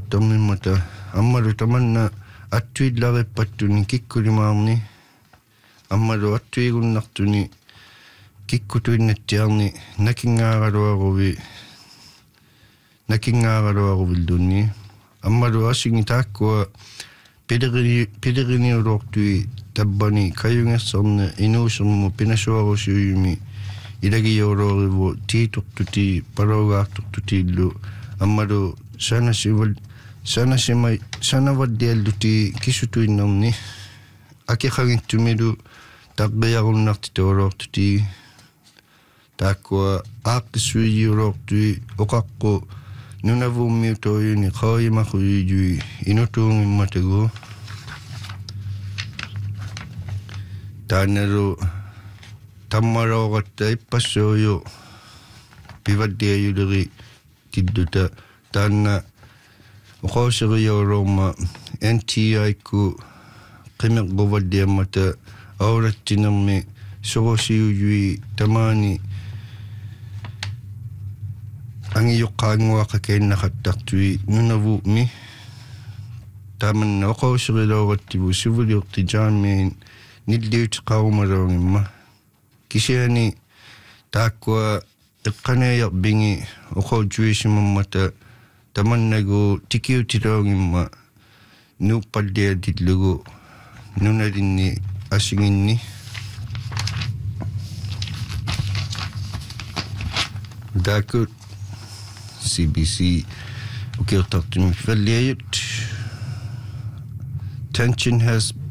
tammimmata ammaru tamanna attuillarepattuni kikkulimaarni ammaru attuigunnartuni kikkutuinnattiarni nakingaaraluaruvillunni ammalu asingi taakkua pileriniulortui tabbani kajungassarne inuusermu pinasuarusiuyumi ilagiyoolorivu tiitortuti palaugaartortutiillu ammalu sanavaddialluti kisutuinnarni akiqagittumilu taqqiarunnarti toolortuti taakkua aaqqissuijiulortui oqaqqu nunavummiutoyuni qaayimaquijui inutuungimmatagu taanalu tammarooqatta ippassuuyu pivaddiayuleri tidduta taanna oqauseriyoolorma NTI-ku qimeqquvaddiammata aurattinermi sorosiujui tamaani angiyuqqaanguaqakainnaqattartui nunavuumi taamanna oqauseriloorativu sivuliorti jaamiin nilliutiqarumalorngimma kisiani taakkua eqqaneeyarbingi oqaujuisimammata tamannagu tikiutiloorngimma nuuppalliatillugu nunalinni asinginni daakut CBC ukiutartumi falliayut tension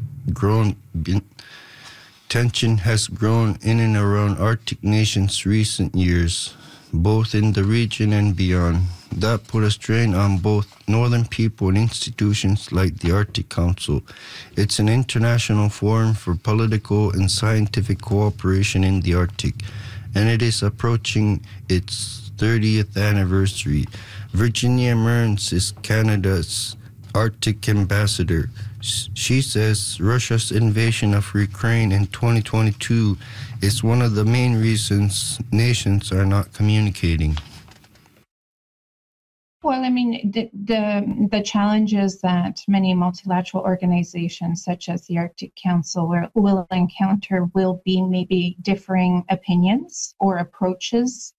has grown in and around Arctic nations recent years, both in the region and beyond. That put a strain on both northern people and institutions like the Arctic Council. It's an international forum for political and scientific cooperation in the Arctic, and it is approaching its 30th anniversary. Virginia Mearns is Canada's Arctic ambassador. She says Russia's invasion of Ukraine in 2022 is one of the main reasons nations are not communicating. Well, I mean, the challenges that many multilateral organizations, such as the Arctic Council, will encounter will be maybe differing opinions or approaches,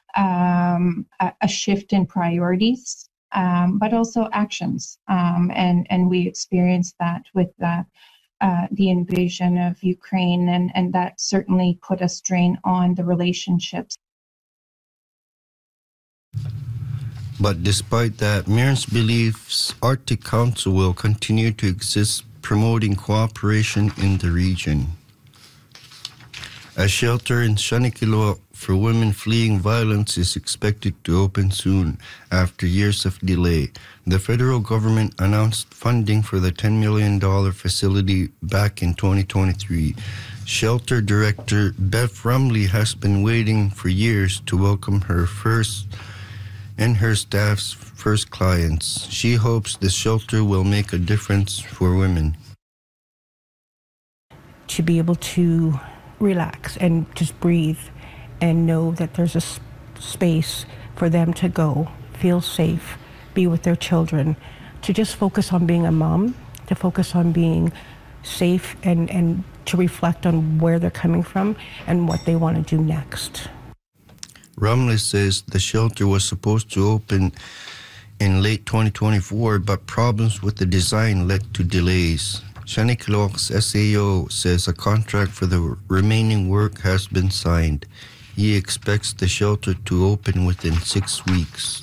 a shift in priorities, but also actions. And we experienced that with the invasion of Ukraine, and that certainly put a strain on the relationships. But despite that, Mearns believes Arctic Council will continue to exist, promoting cooperation in the region. A shelter in Shannekiloaq for women fleeing violence is expected to open soon after years of delay. The federal government announced funding for the $10 million facility back in 2023. Shelter director Bev Rumley has been waiting for years to welcome her first and her staff's first clients. She hopes the shelter will make a difference for women. To be able to relax and just breathe and know that there's a space for them to go, feel safe, be with their children, to just focus on being a mom, to focus on being safe and to reflect on where they're coming from and what they want to do next. Rumley says the shelter was supposed to open in late 2024, but problems with the design led to delays. Shannekiloaq's SAO says a contract for the remaining work has been signed. He expects the shelter to open within 6 weeks.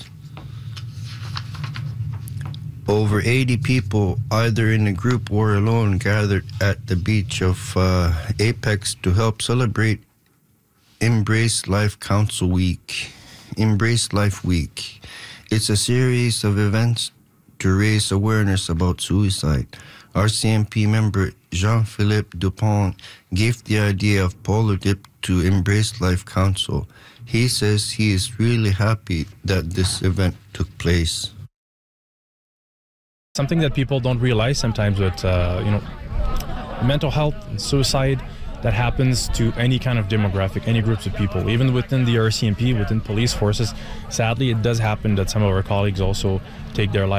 Over 80 people, either in a group or alone, gathered at the beach of Apex to help celebrate Embrace Life Council Week. Embrace Life Week. It's a series of events to raise awareness about suicide. RCMP member Jean-Philippe Dupont gave the idea of Polo Dip to Embrace Life Council. He says he is really happy that this event took place. Something that people don't realize sometimes with mental health and suicide that happens to any kind of demographic, any groups of people, even within the RCMP, within police forces. Sadly, it does happen that some of our colleagues also take their lives.